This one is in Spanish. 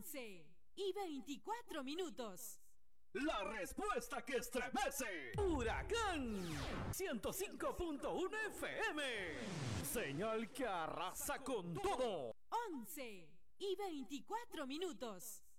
11:24. La respuesta que estremece. Huracán 105.1 FM. Señal que arrasa con todo. 11:24.